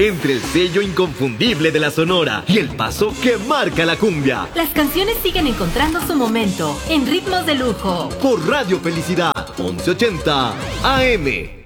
entre el sello inconfundible de la Sonora y el paso que marca la cumbia. Las canciones siguen encontrando su momento en Ritmos de Lujo. Por Radio Felicidad, 1180 AM.